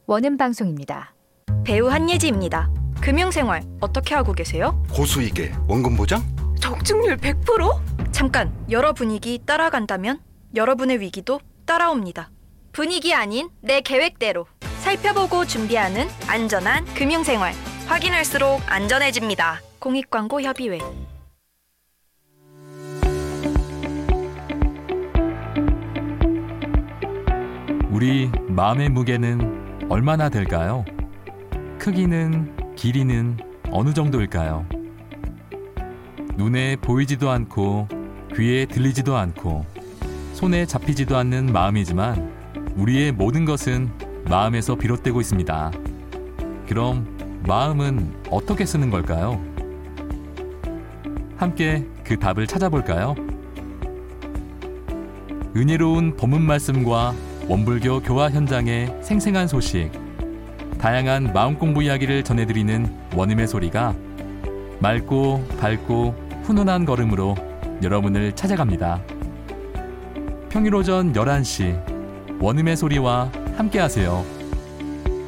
원음 방송입니다. 배우 한예지입니다. 금융생활 어떻게 하고 계세요? 고수익에 원금 보장? 적중률 100%? 잠깐, 여러 분위기 따라간다면 여러분의 위기도 따라옵니다. 분위기 아닌 내 계획대로 살펴보고 준비하는 안전한 금융생활. 확인할수록 안전해집니다. 공익광고협의회. 우리 마음의 무게는 얼마나 될까요? 크기는, 길이는 어느 정도일까요? 눈에 보이지도 않고 귀에 들리지도 않고 손에 잡히지도 않는 마음이지만 우리의 모든 것은 마음에서 비롯되고 있습니다. 그럼 마음은 어떻게 쓰는 걸까요? 함께 그 답을 찾아볼까요? 은혜로운 법문 말씀과 원불교 교화 현장의 생생한 소식, 다양한 마음공부 이야기를 전해드리는 원음의 소리가 맑고 밝고 훈훈한 걸음으로 여러분을 찾아갑니다. 평일 오전 11시 원음의 소리와 함께하세요.